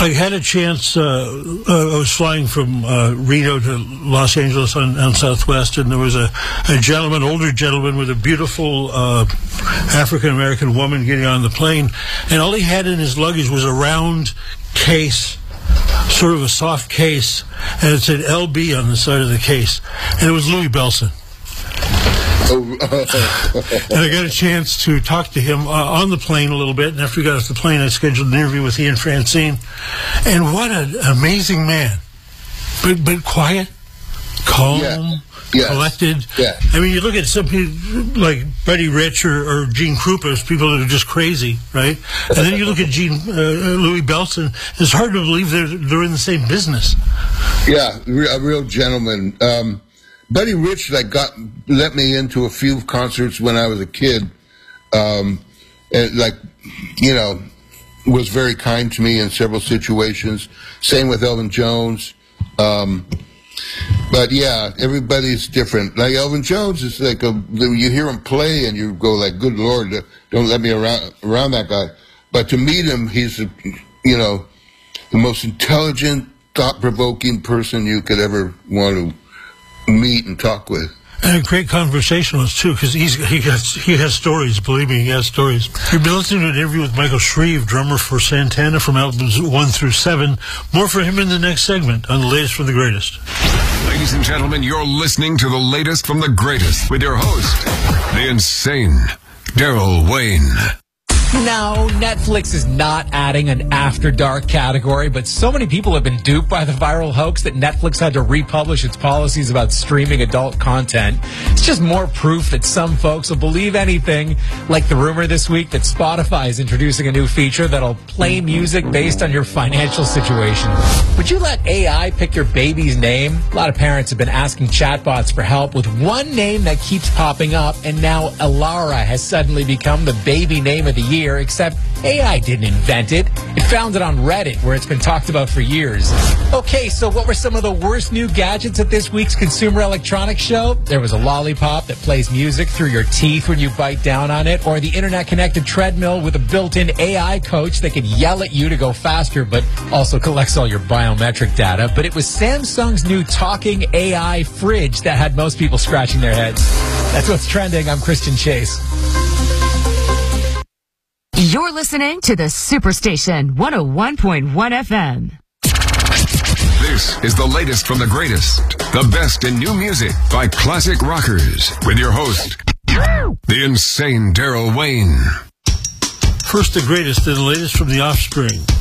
I had a chance. I was flying from Reno to Los Angeles on Southwest, and there was a gentleman, older gentleman, with a beautiful African-American woman getting on the plane, and all he had in his luggage was a round case, sort of a soft case, and it said LB on the side of the case, and it was Louis Bellson. And I got a chance to talk to him on the plane a little bit, and after we got off the plane, I scheduled an interview with he and Francine. And what an amazing man. But quiet, calm, collected. Yeah. I mean, you look at some people like Buddy Rich or Gene Krupa, people that are just crazy, right? And then you look at Louis Bellson, it's hard to believe they're in the same business. Yeah, a real gentleman. Buddy Rich let me into a few concerts when I was a kid, and was very kind to me in several situations. Same with Elvin Jones. But yeah, everybody's different. Like Elvin Jones is like you hear him play and you go like, good Lord, don't let me around that guy. But to meet him, he's the most intelligent, thought-provoking person you could ever want to meet and talk with. And a great conversationalist, too, because he has stories. Believe me, he has stories. You've been listening to an interview with Michael Shreve, drummer for Santana, from albums 1 through 7. More for him in the next segment on The Latest from the Greatest. Ladies and gentlemen, you're listening to The Latest from the Greatest with your host, the insane Daryl Wayne. No, Netflix is not adding an After Dark category, but so many people have been duped by the viral hoax that Netflix had to republish its policies about streaming adult content. It's just more proof that some folks will believe anything, like the rumor this week that Spotify is introducing a new feature that'll play music based on your financial situation. Would you let AI pick your baby's name? A lot of parents have been asking chatbots for help with one name that keeps popping up, and now Alara has suddenly become the baby name of the year. Except AI didn't invent it. It found it on Reddit, where it's been talked about for years. Okay, so what were some of the worst new gadgets at this week's Consumer Electronics Show? There was a lollipop that plays music through your teeth when you bite down on it, or the internet-connected treadmill with a built-in AI coach that can yell at you to go faster, but also collects all your biometric data. But it was Samsung's new talking AI fridge that had most people scratching their heads. That's what's trending. I'm Christian Chase. You're listening to the Superstation 101.1 FM. This is the latest from the greatest, the best in new music by classic rockers, with your host, the insane Daryl Wayne. First, the greatest and the latest from The Offspring.